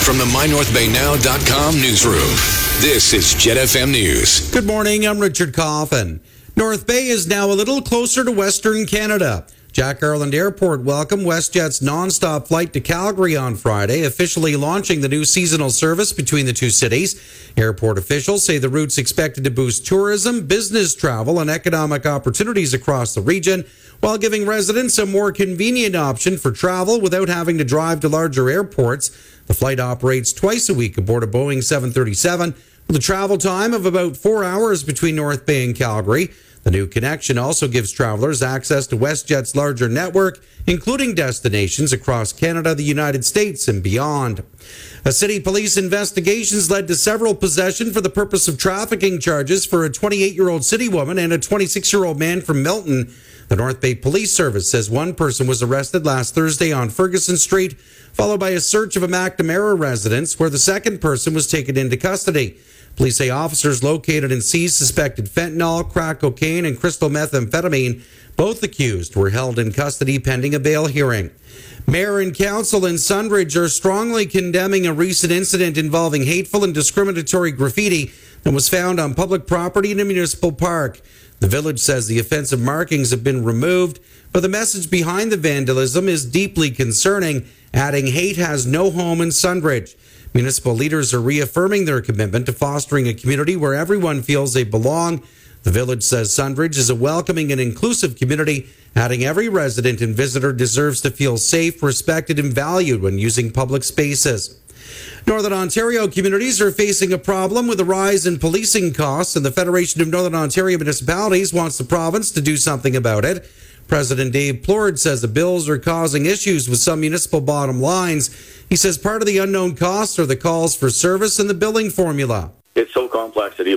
from the MyNorthBayNow.com newsroom, this is Jet FM News. Good morning, I'm Richard Coffin. North Bay is now a little closer to Western Canada. Jack Garland Airport welcomed WestJet's non-stop flight to Calgary on Friday, officially launching the new seasonal service between the two cities. Airport officials say the route's expected to boost tourism, business travel, and economic opportunities across the region, while giving residents a more convenient option for travel without having to drive to larger airports. The flight operates twice a week aboard a Boeing 737, with a travel time of about 4 hours between North Bay and Calgary. The new connection also gives travelers access to WestJet's larger network, including destinations across Canada, the United States, and beyond. A city police investigations led to several possession for the purpose of trafficking charges for a 28-year-old city woman and a 26-year-old man from Milton. The North Bay Police Service says one person was arrested last Thursday on Ferguson Street, followed by a search of a McNamara residence where the second person was taken into custody. Police say officers located and seized suspected fentanyl, crack cocaine, and crystal methamphetamine. Both accused were held in custody pending a bail hearing. Mayor and council in Sundridge are strongly condemning a recent incident involving hateful and discriminatory graffiti that was found on public property in a municipal park. The village says the offensive markings have been removed, but the message behind the vandalism is deeply concerning, adding hate has no home in Sundridge. Municipal leaders are reaffirming their commitment to fostering a community where everyone feels they belong. The village says Sundridge is a welcoming and inclusive community, adding every resident and visitor deserves to feel safe, respected, and valued when using public spaces. Northern Ontario communities are facing a problem with a rise in policing costs, and the Federation of Northern Ontario Municipalities wants the province to do something about it. President Dave Plord says the bills are causing issues with some municipal bottom lines. He says part of the unknown costs are the calls for service and the billing formula. It's so complex that even